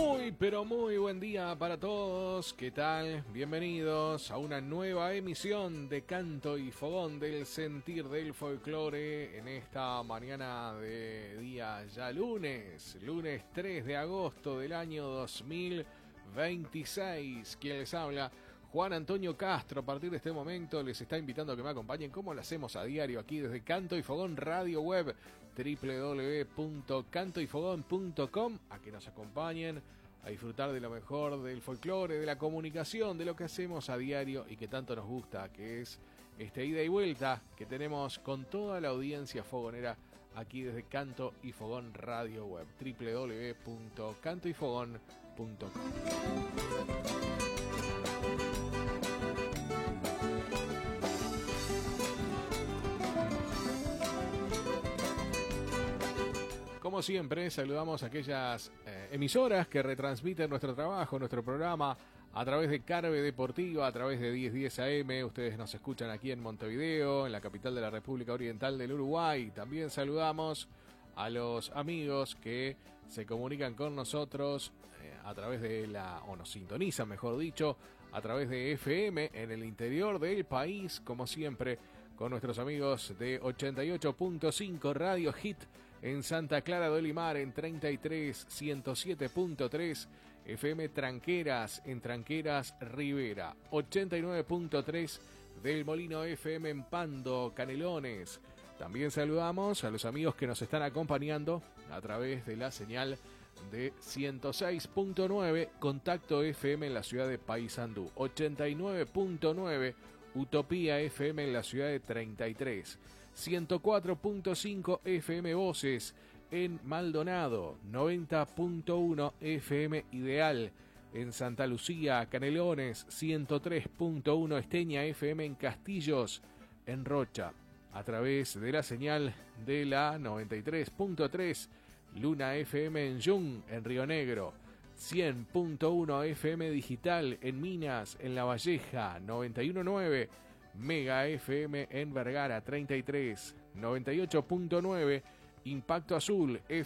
Muy, pero muy buen día para todos. ¿Qué tal? Bienvenidos a una nueva emisión de Canto y Fogón del Sentir del Folclore en esta mañana de día ya lunes 3 de agosto del año 2026. Quien les habla, Juan Antonio Castro. A partir de este momento les está invitando a que me acompañen como lo hacemos a diario aquí desde Canto y Fogón Radio Web, www.cantoyfogón.com, a que nos acompañen a disfrutar de lo mejor del folclore, de la comunicación, de lo que hacemos a diario y que tanto nos gusta, que es este ida y vuelta que tenemos con toda la audiencia fogonera aquí desde Canto y Fogón Radio Web, www.cantoyfogón.com. Como siempre, saludamos a aquellas emisoras que retransmiten nuestro trabajo, nuestro programa a través de Carve Deportiva, a través de 1010 AM. Ustedes nos escuchan aquí en Montevideo, en la capital de la República Oriental del Uruguay. También saludamos a los amigos que se comunican con nosotros a través de o nos sintonizan, mejor dicho, a través de FM en el interior del país, como siempre, con nuestros amigos de 88.5 Radio Hit en Santa Clara de Olimar, en 33 107.3 FM Tranqueras, en Tranqueras Rivera, 89.3 del Molino FM en Pando, Canelones. También saludamos a los amigos que nos están acompañando a través de la señal de 106.9 Contacto FM en la ciudad de Paysandú, 89.9 Utopía FM en la ciudad de 33, 104.5 FM Voces en Maldonado, 90.1 FM Ideal en Santa Lucía, Canelones, 103.1 Esteña FM en Castillos, en Rocha, a través de la señal de la 93.3 Luna FM en Yung, en Río Negro, 100.1 FM Digital en Minas, en La Valleja, 91.9 Mega FM en Vergara, 33, 98.9 Impacto Azul